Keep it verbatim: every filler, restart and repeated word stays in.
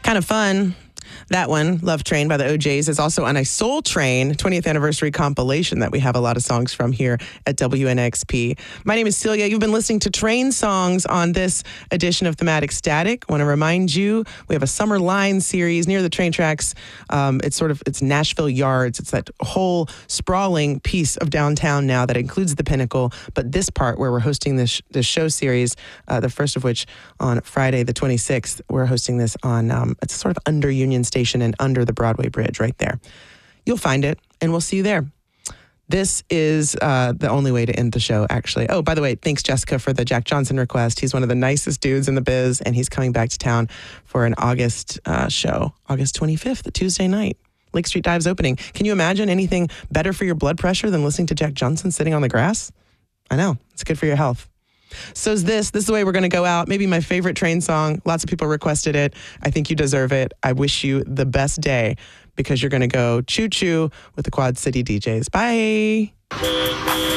Kind of fun. That one, Love Train by the O Js, is also on a Soul Train twentieth anniversary compilation that we have a lot of songs from here at W N X P. My name is Celia. You've been listening to Train Songs on this edition of Thematic Static. I want to remind you, we have a Summer Line series near the train tracks. Um, it's sort of, it's Nashville Yards. It's that whole sprawling piece of downtown now that includes the Pinnacle. But this part where we're hosting this, this show series, uh, the first of which on Friday the twenty-sixth, we're hosting this on, um, it's sort of under Union Station and under the Broadway Bridge right there. You'll find it, and we'll see you there. This is uh, the only way to end the show, actually. Oh, by the way, thanks, Jessica, for the Jack Johnson request. He's one of the nicest dudes in the biz, and he's coming back to town for an August uh, show, August twenty-fifth, a Tuesday night. Lake Street Dive's opening. Can you imagine anything better for your blood pressure than listening to Jack Johnson sitting on the grass? I know. It's good for your health. So is this. This is the way we're going to go out. Maybe my favorite train song. Lots of people requested it. I think you deserve it. I wish you the best day because you're going to go choo-choo with the Quad City D Js. Bye.